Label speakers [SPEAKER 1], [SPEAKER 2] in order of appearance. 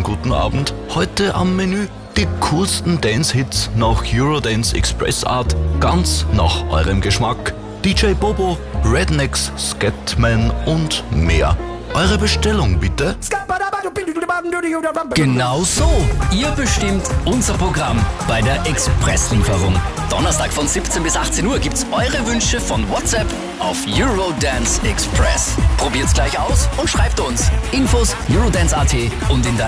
[SPEAKER 1] guten Abend. Heute am Menü die coolsten Dance-Hits nach Eurodance Express Art, ganz nach eurem Geschmack. DJ Bobo, Rednecks, Scatman und mehr. Eure Bestellung bitte?
[SPEAKER 2] Genau so. Ihr bestimmt unser Programm bei der Expresslieferung. Donnerstag von 17 bis 18 Uhr gibt's eure Wünsche von WhatsApp auf Eurodance Express. Probiert's gleich aus und schreibt uns. Infos Eurodance.at und in der